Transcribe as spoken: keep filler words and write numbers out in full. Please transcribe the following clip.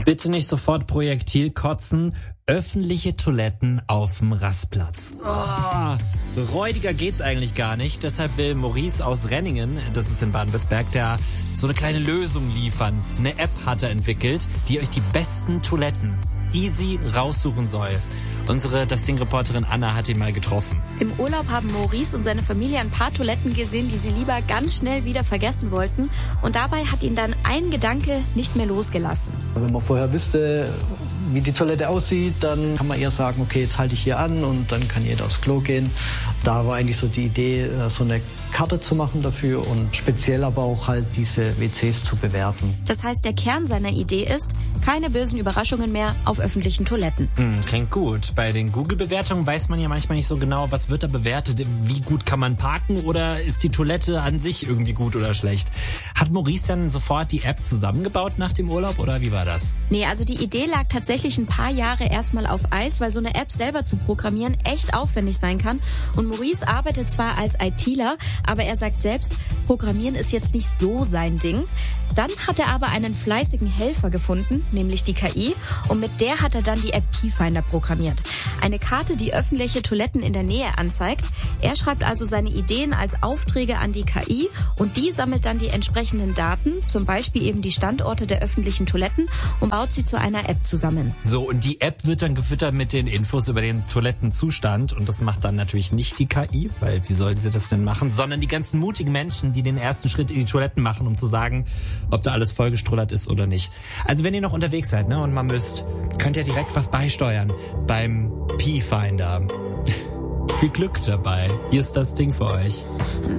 Bitte nicht sofort Projektil kotzen. Öffentliche Toiletten auf dem Rastplatz. Oh, räudiger geht's eigentlich gar nicht. Deshalb will Maurice aus Renningen, das ist in Baden-Württemberg, der so eine kleine Lösung liefern. Eine App hat er entwickelt, die euch die besten Toiletten easy raussuchen soll. Unsere Das Ding-Reporterin Anna hat ihn mal getroffen. Im Urlaub haben Maurice und seine Familie ein paar Toiletten gesehen, die sie lieber ganz schnell wieder vergessen wollten. Und dabei hat ihn dann ein Gedanke nicht mehr losgelassen. Wenn man vorher wüsste, wie die Toilette aussieht, dann kann man eher sagen, okay, jetzt halte ich hier an und dann kann jeder aufs Klo gehen. Da war eigentlich so die Idee, so eine Karte zu machen dafür und speziell aber auch halt diese W Cs zu bewerten. Das heißt, der Kern seiner Idee ist, keine bösen Überraschungen mehr auf öffentlichen Toiletten. Hm, klingt gut. Bei den Google-Bewertungen weiß man ja manchmal nicht so genau, was wird da bewertet. Wie gut kann man parken oder ist die Toilette an sich irgendwie gut oder schlecht? Hat Maurice dann sofort die App zusammengebaut nach dem Urlaub oder wie war das? Nee, also die Idee lag tatsächlich ein paar Jahre erstmal auf Eis, weil so eine App selber zu programmieren echt aufwendig sein kann. Und Maurice arbeitet zwar als ITler, aber er sagt selbst, Programmieren ist jetzt nicht so sein Ding. Dann hat er aber einen fleißigen Helfer gefunden, nämlich die K I, und mit der hat er dann die App Keyfinder programmiert. Eine Karte, die öffentliche Toiletten in der Nähe anzeigt. Er schreibt also seine Ideen als Aufträge an die K I und die sammelt dann die entsprechenden Daten, zum Beispiel eben die Standorte der öffentlichen Toiletten, und baut sie zu einer App zusammen. So, und die App wird dann gefüttert mit den Infos über den Toilettenzustand und das macht dann natürlich nicht die K I, weil wie soll sie das denn machen, sondern die ganzen mutigen Menschen, die den ersten Schritt in die Toiletten machen, um zu sagen, ob da alles vollgestrullert ist oder nicht. Also wenn ihr noch unterwegs seid, ne, und mal müsst, könnt ihr direkt was beisteuern beim Keyfinder. Viel Glück dabei. Hier ist das Ding für euch.